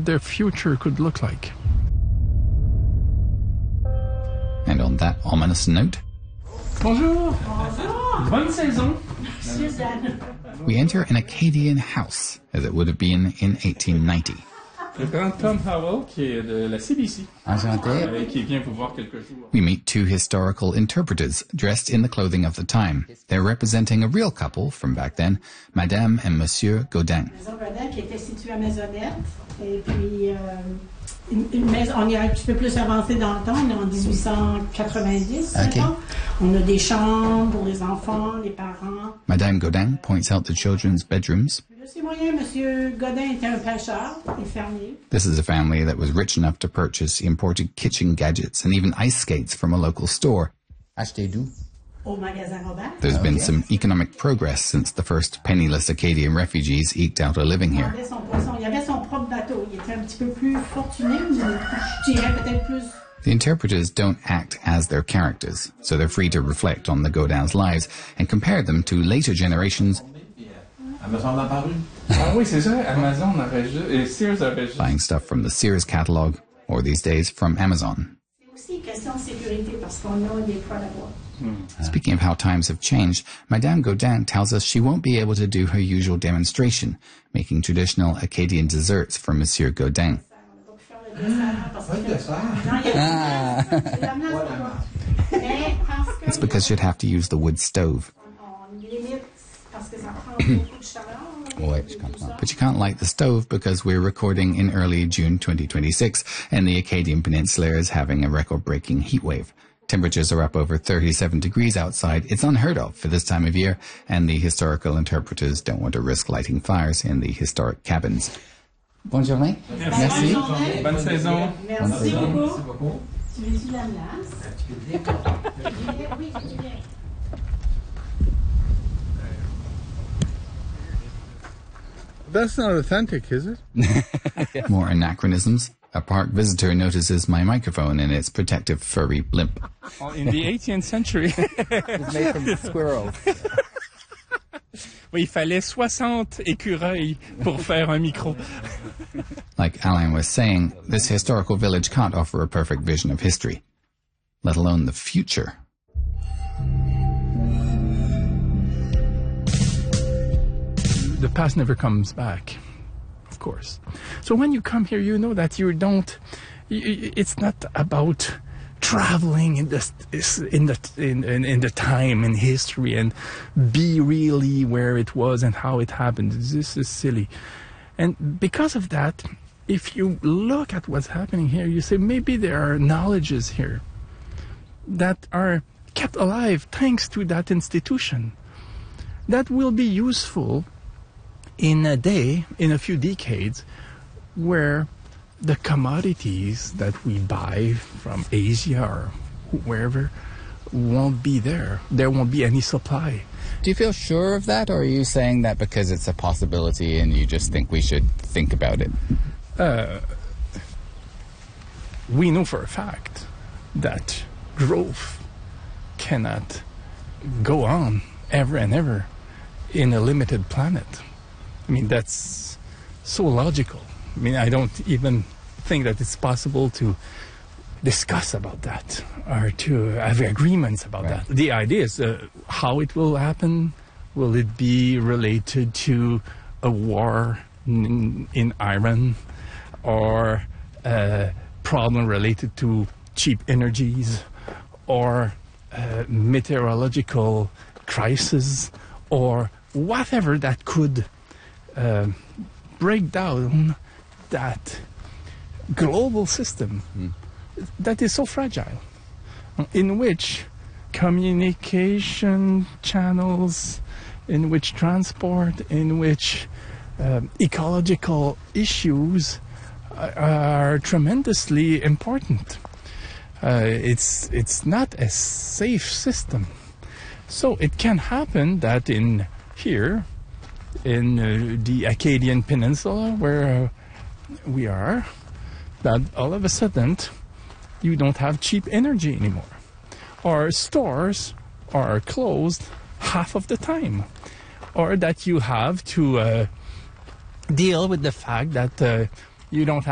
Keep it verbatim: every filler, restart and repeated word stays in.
what their future could look like. And on that ominous note, Bonjour. Bonjour. Bonne saison. We enter an Acadian house, as it would have been in eighteen ninety. Le grand Tom Howell, qui est de la C B C. Enchanté. Qui vient pour voir quelques jours. We meet two historical interpreters dressed in the clothing of the time. They're representing a real couple from back then, Madame and Monsieur Gaudin. Maison Gaudin qui était située à Maisonnette. Et puis, euh, une, une maison, on est un petit peu plus avancé dans le temps, on est en dix-huit cent quatre-vingt-dix. Okay. On a des chambres pour les enfants, les parents. Madame Gaudin points out the children's bedrooms. C'est moyen, Monsieur Gaudin était un pêcheur et fermier. This is a family that was rich enough to purchase imported kitchen gadgets and even ice skates from a local store. Acheter d'où? Au magasin Robert. There's been Okay. some economic progress since the first penniless Acadian refugees eked out a living here. Il avait son poisson, il avait son propre bateau. Il était un petit peu plus fortuné, je dirais peut-être plus. The interpreters don't act as their characters, so they're free to reflect on the Gaudins' lives and compare them to later generations Amazon a paru. Ah oui, c'est ça. Amazon avait juste, et Sears avait juste. buying stuff from the Sears catalog, or these days from Amazon. C'est aussi une question de sécurité parce qu'on a des poids d'avoir. Speaking of how times have changed, Madame Gaudin tells us she won't be able to do her usual demonstration, making traditional Acadian desserts for Monsieur Gaudin. It's because she'd have to use the wood stove. But you can't light the stove because we're recording in early June twenty twenty-six and the Acadian Peninsula is having a record-breaking heat wave. Temperatures are up over thirty-seven degrees outside. It's unheard of for this time of year, and the historical interpreters don't want to risk lighting fires in the historic cabins. Bonne journée. Merci. Merci. Bonne saison. Merci beaucoup. Tu veux-tu la glace? That's not authentic, is it? More anachronisms. A park visitor notices my microphone and its protective furry blimp. In the eighteenth century. It's made from squirrels. Oui, il fallait soixante écureuils pour faire un micro. Like Alain was saying, this historical village can't offer a perfect vision of history, let alone the future. The past never comes back, of course. So when you come here, you know that you don't, it's not about traveling in the in the in, in, in the time in history and be really where it was and how it happened. This is silly. And because of that, if you look at what's happening here, you say maybe there are knowledges here that are kept alive thanks to that institution that will be useful in a day, in a few decades, where the commodities that we buy from Asia or wherever won't be there. There won't be any supply. Do you feel sure of that, or are you saying that because it's a possibility and you just think we should think about it? Uh, we know for a fact that growth cannot go on ever and ever in a limited planet. I mean, that's so logical. I mean, I don't even think that it's possible to discuss about that or to have agreements about Right. that. The idea is uh, how it will happen. Will it be related to a war in, in Iran or a problem related to cheap energies or a meteorological crisis or whatever that could uh, break down that global system mm. that is so fragile, in which communication channels, in which transport, in which um, ecological issues are tremendously important. Uh, it's it's not a safe system. So it can happen that in here, in uh, the Acadian Peninsula, where uh, we are, that all of a sudden you don't have cheap energy anymore. Or stores are closed half of the time. Or that you have to uh, deal with the fact that uh, you don't have